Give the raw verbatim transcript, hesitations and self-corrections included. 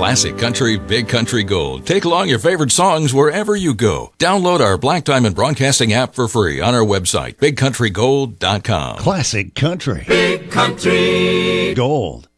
Classic Country, Big Country Gold. Take along your favorite songs wherever you go. Download our Black Diamond Broadcasting app for free on our website, big country gold dot com. Classic Country. Big Country Gold.